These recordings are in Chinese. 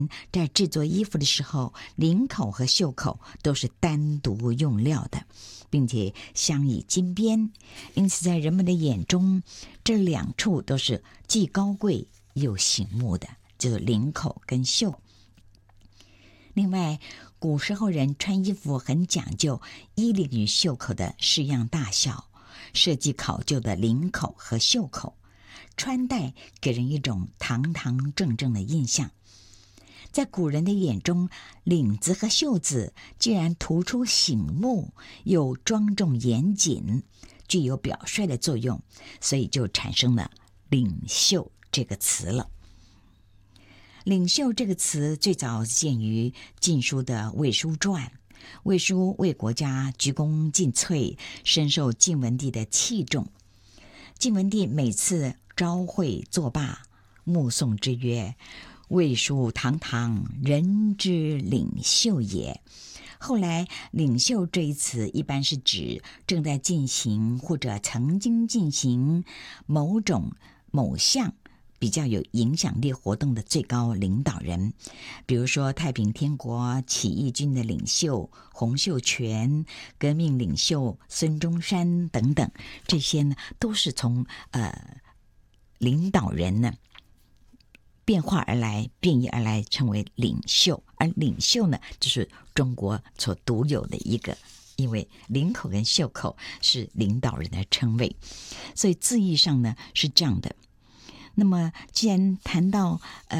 在制作衣服的时候，领口和袖口都是单独用料的，并且镶以金边，因此在人们的眼中，这两处都是既高贵又醒目的，就是领口跟袖。另外，古时候人穿衣服很讲究衣领与袖口的式样大小，设计考究的领口和袖口，穿戴给人一种堂堂正正的印象。在古人的眼中，领子和袖子既然突出醒目，又庄重严谨，具有表率的作用，所以就产生了领袖这个词了。领袖这个词最早见于《晋书》的魏书传。魏书为国家鞠躬尽瘁，深受晋文帝的器重。晋文帝每次朝会作罢，目送之曰：“魏书堂堂，人之领袖也。”后来，领袖这一词一般是指正在进行或者曾经进行某项比较有影响力活动的最高领导人，比如说太平天国起义军的领袖洪秀全、革命领袖孙中山等等，这些呢都是从领导人呢变化而来、变异而来，成为领袖。而领袖呢，就是中国所独有的一个，因为领口跟袖口是领导人的称谓，所以字义上呢是这样的。那么既然谈到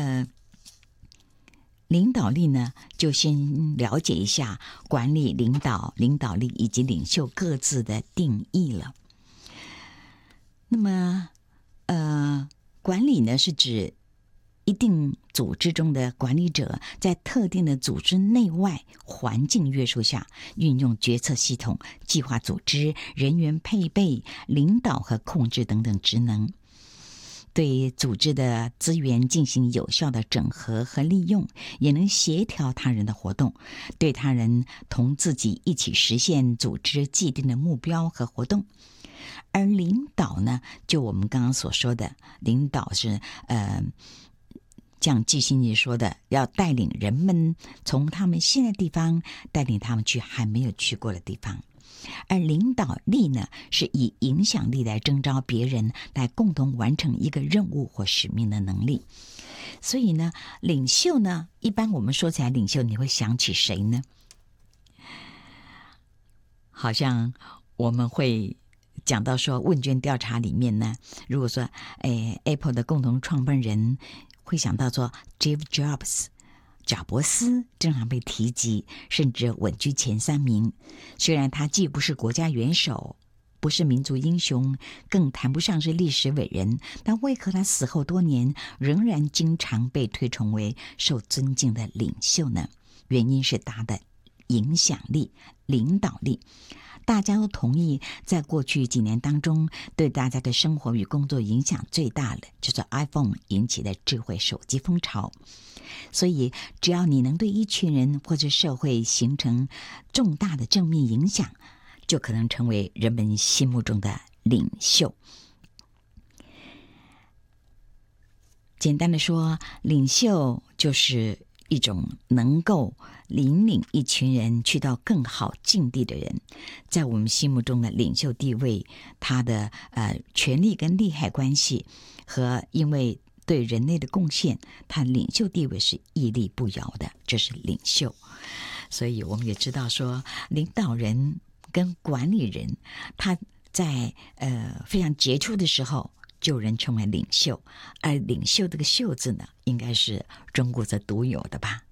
领导力呢，就先了解一下管理、领导、领导力以及领袖各自的定义了。那么管理呢，是指一定组织中的管理者在特定的组织内外环境约束下，运用决策系统、计划组织、人员配备、领导和控制等等职能，对组织的资源进行有效的整合和利用，也能协调他人的活动，对他人同自己一起实现组织既定的目标和活动。而领导呢，就我们刚刚所说的，领导是像季辛尼说的，要带领人们从他们现在地方带领他们去还没有去过的地方。而领导力呢，是以影响力来征召别人，来共同完成一个任务或使命的能力。所以呢，领袖呢，一般我们说起来领袖，你会想起谁呢？好像我们会讲到说，问卷调查里面呢，如果说Apple 的共同创办人，会想到说 Steve Jobs 贾伯斯经常被提及，甚至稳居前3名。虽然他既不是国家元首，不是民族英雄，更谈不上是历史伟人，但为何他死后多年仍然经常被推崇为受尊敬的领袖呢？原因是他的影响力、领导力。大家都同意，在过去几年当中，对大家的生活与工作影响最大的就是 iPhone 引起的智慧手机风潮。所以只要你能对一群人或者社会形成重大的正面影响，就可能成为人们心目中的领袖。简单的说，领袖就是一种能够引领一群人去到更好境地的人。在我们心目中的领袖地位，他的权力跟利害关系，和因为对人类的贡献，他领袖地位是屹立不摇的，这是领袖。所以我们也知道说，领导人跟管理人，他在非常杰出的时候，就有人称为领袖。而领袖这个袖字呢，应该是中国所独有的吧。